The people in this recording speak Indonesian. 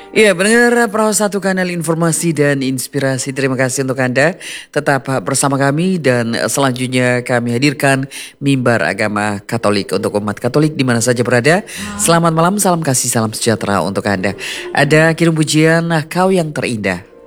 Iya, pendengar Perahu Satu Kanal Informasi dan Inspirasi. Terima kasih untuk Anda tetap bersama kami dan selanjutnya kami hadirkan mimbar agama Katolik untuk umat Katolik di mana saja berada. Selamat malam, salam kasih, salam sejahtera untuk Anda. Ada kirim pujian Kau yang terindah.